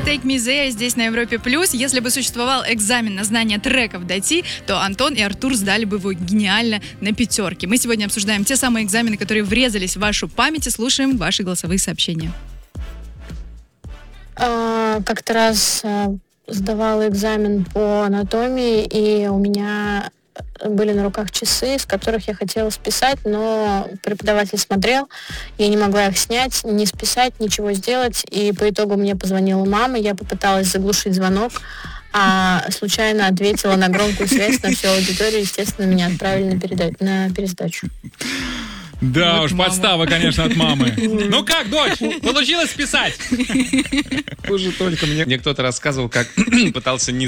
Take Me There здесь на Европе+. Если бы существовал экзамен на знание треков Дати, то Антон и Артур сдали бы его гениально на 5. Мы сегодня обсуждаем те самые экзамены, которые врезались в вашу память, и слушаем ваши голосовые сообщения. Как-то раз сдавала экзамен по анатомии, и у меня были на руках часы, с которых я хотела списать, но преподаватель смотрел, я не могла их снять, не списать, ничего сделать, и по итогу мне позвонила мама, я попыталась заглушить звонок, а случайно ответила на громкую связь на всю аудиторию, естественно, меня отправили на пересдачу. Да Вот уж, мама. подстава, конечно, от мамы. Ну как, дочь, получилось писать? Хуже только мне кто-то рассказывал, как пытался не